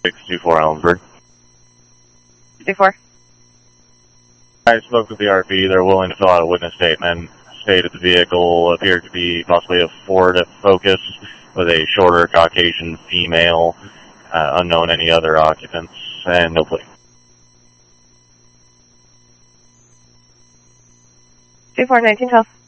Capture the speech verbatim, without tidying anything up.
six two four Ellensburg. two four. I spoke with the R P. They're willing to fill out a witness statement. Stated the vehicle appeared to be possibly a Ford Focus with a shorter Caucasian female, uh, unknown any other occupants, and no plate. two four nineteen twelve.